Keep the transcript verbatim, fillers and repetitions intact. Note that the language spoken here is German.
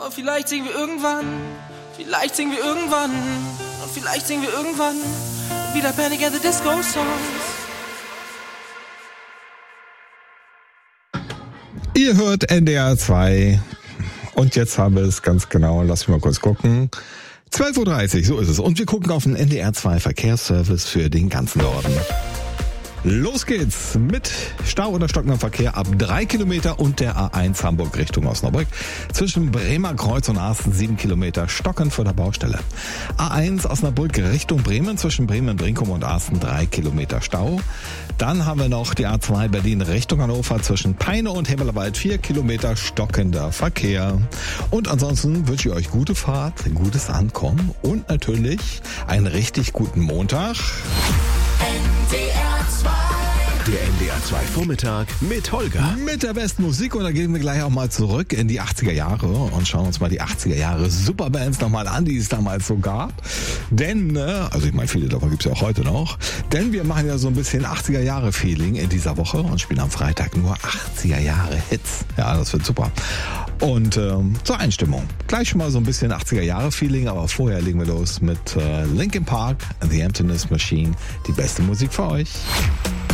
Und vielleicht singen wir irgendwann, vielleicht singen wir irgendwann, und vielleicht singen wir irgendwann wieder Panic at the Disco Songs. Ihr hört N D R zwei und jetzt haben wir es ganz genau, lass mich mal kurz gucken. zwölf Uhr dreißig, so ist es. Und wir gucken auf den N D R zwei Verkehrsservice für den ganzen Norden. Los geht's mit Stau oder stockendem Verkehr ab drei Kilometer und der A eins Hamburg Richtung Osnabrück. Zwischen Bremer Kreuz und Arsten sieben Kilometer stockend vor der Baustelle. A eins Osnabrück Richtung Bremen zwischen Bremen-Brinkum und Arsten drei Kilometer Stau. Dann haben wir noch die A zwei Berlin Richtung Hannover zwischen Peine und Hemmerlewald vier Kilometer stockender Verkehr. Und ansonsten wünsche ich euch gute Fahrt, gutes Ankommen und natürlich einen richtig guten Montag. Der N D R zwei Vormittag mit Holger. Mit der besten Musik, und da gehen wir gleich auch mal zurück in die achtziger Jahre und schauen uns mal die achtziger Jahre Superbands nochmal an, die es damals so gab. Denn, also ich meine, viele davon gibt es ja auch heute noch, denn wir machen ja so ein bisschen achtziger Jahre Feeling in dieser Woche und spielen am Freitag nur achtziger Jahre Hits. Ja, das wird super. Und ähm, zur Einstimmung. Gleich schon mal so ein bisschen achtziger Jahre Feeling, aber vorher legen wir los mit äh, Linkin Park, The Emptiness Machine, die beste Musik für euch.